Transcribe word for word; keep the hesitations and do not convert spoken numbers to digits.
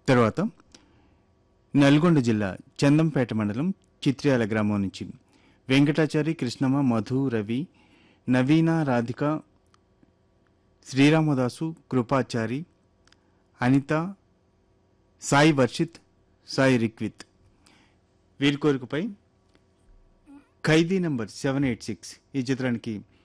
తర్వాత నల్గొండ జిల్లా చందంపేట మండలం చిత్ర్యాల గ్రామం నుంచి వెంకటాచారి, కృష్ణమ్మ, మధు, రవి, నవీన, రాధిక, శ్రీరామదాసు, కృపాచారి, అనిత, సాయి వర్షిత్, సాయి రిక్విత్. వీరి కోరికపై ఖైదీ నంబర్ సెవెన్ ఎయిట్ సిక్స్ ఈ చిత్రానికి